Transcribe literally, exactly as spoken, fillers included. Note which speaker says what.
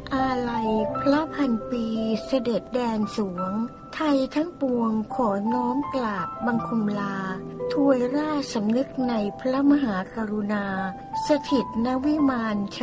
Speaker 1: อาลัยพระพันปีเสด็จแดนสวงไทยทั้งปวงขอน้อมกราบบังคมลาถวยราชสำนึกในพระมหากรุณาสถิตณวิมาน